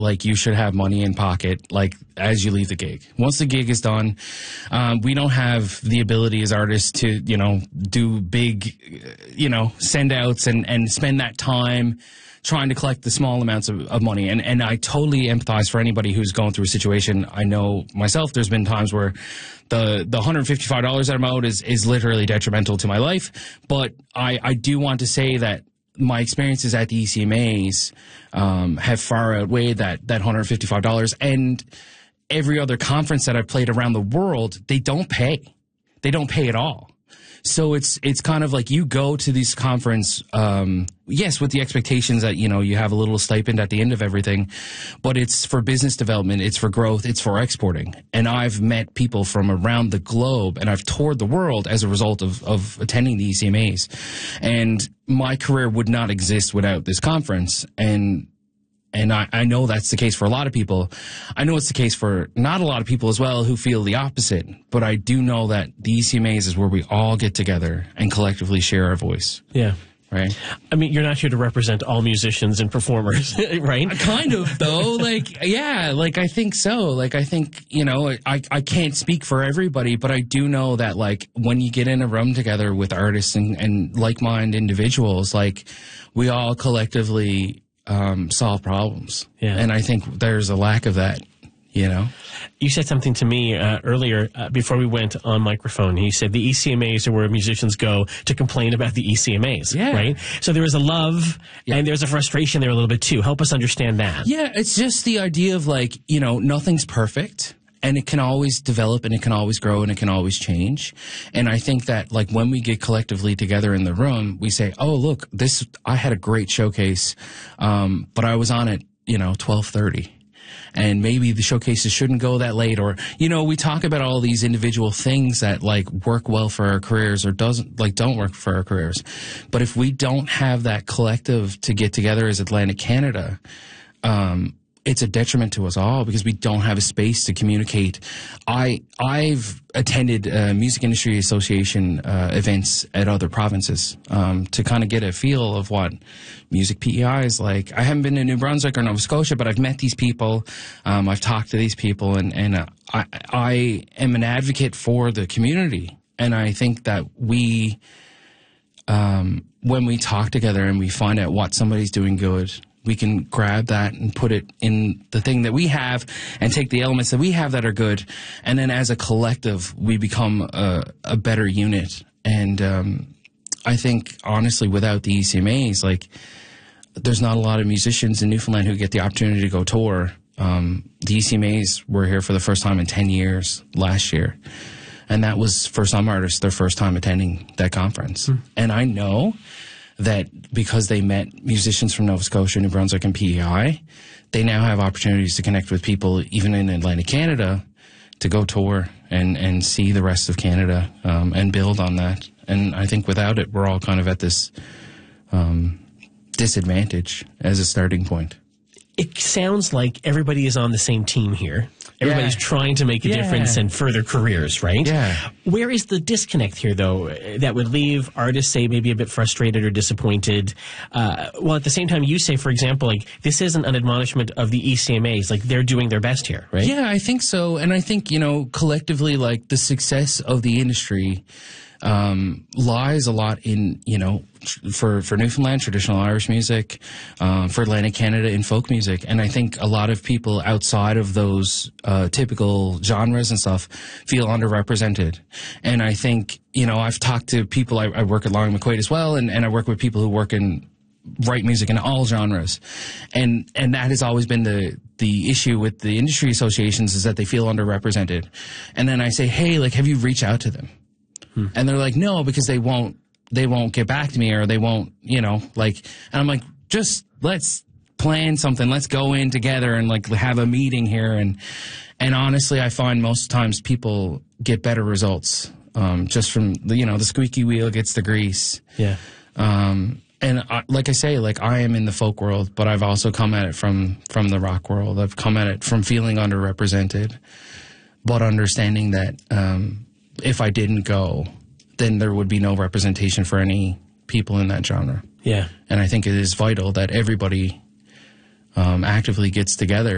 like you should have money in pocket, like as you leave the gig. Once the gig is done, we don't have the ability as artists to, you know, do big, you know, send outs and spend that time trying to collect the small amounts of money. And I totally empathize for anybody who's going through a situation. I know myself, there's been times where the $155 that I'm out is literally detrimental to my life. But I do want to say that my experiences at the ECMAs have far outweighed that $155. And every other conference that I've played around the world, they don't pay. They don't pay at all. So it's kind of like you go to these conference, yes, with the expectations that, you know, you have a little stipend at the end of everything, but it's for business development, it's for growth, it's for exporting. And I've met people from around the globe, and I've toured the world as a result of attending the ECMAs. And my career would not exist without this conference. And I know that's the case for a lot of people. I know it's the case for not a lot of people as well who feel the opposite. But I do know that the ECMAs is where we all get together and collectively share our voice. Yeah. Right? I mean, you're not here to represent all musicians and performers, right? Kind of, though. Like, yeah, like, I think so. Like, I think, you know, I can't speak for everybody, but I do know that, like, when you get in a room together with artists and like-minded individuals, like, we all collectively solve problems. Yeah. And I think there's a lack of that, you know? You said something to me earlier before we went on microphone. You said the ECMAs are where musicians go to complain about the ECMAs, right? So there is a love and there's a frustration there a little bit too. Help us understand that. Yeah, it's just the idea of, like, you know, nothing's perfect. And it can always develop, and it can always grow, and it can always change. And I think that, like, when we get collectively together in the room, we say, oh, look, I had a great showcase, but I was on at, you know, 12:30. And maybe the showcases shouldn't go that late. Or, you know, we talk about all these individual things that, like, work well for our careers or don't work for our careers. But if we don't have that collective to get together as Atlantic Canada, it's a detriment to us all because we don't have a space to communicate. I've attended Music Industry Association events at other provinces to kind of get a feel of what music PEI is like. I haven't been to New Brunswick or Nova Scotia, but I've met these people. I've talked to these people, and I am an advocate for the community. And I think that when we talk together and we find out what somebody's doing good, we can grab that and put it in the thing that we have and take the elements that we have that are good. And then as a collective, we become a better unit. And I think, honestly, without the ECMAs, like, there's not a lot of musicians in Newfoundland who get the opportunity to go tour. The ECMAs were here for the first time in 10 years last year. And that was, for some artists, their first time attending that conference. And I know that because they met musicians from Nova Scotia, New Brunswick, and PEI, they now have opportunities to connect with people even in Atlantic Canada to go tour and see the rest of Canada and build on that. And I think without it, we're all kind of at this disadvantage as a starting point. It sounds like everybody is on the same team here. Everybody's trying to make a difference and further careers, right? Yeah. Where is the disconnect here, though, that would leave artists, say, maybe a bit frustrated or disappointed? Well, at the same time, you say, for example, like, this isn't an admonishment of the ECMAs. Like, they're doing their best here, right? Yeah, I think so. And I think, you know, collectively, like, the success of the industry lies a lot in, you know, for Newfoundland, traditional Irish music, for Atlantic Canada, in folk music. And I think a lot of people outside of those typical genres and stuff feel underrepresented. And I think, you know, I've talked to people, I work at Long McQuaid as well, and I work with people who write music in all genres. And that has always been the issue with the industry associations, is that they feel underrepresented. And then I say, hey, like, have you reached out to them? And they're like, no, because they won't get back to me, or they won't, you know, like, and I'm like, just let's plan something. Let's go in together and, like, have a meeting here. And honestly, I find most times people get better results just from, you know, the squeaky wheel gets the grease. Yeah. And like I say, like, I am in the folk world, but I've also come at it from the rock world. I've come at it from feeling underrepresented, but understanding that if I didn't go, then there would be no representation for any people in that genre. Yeah. And I think it is vital that everybody actively gets together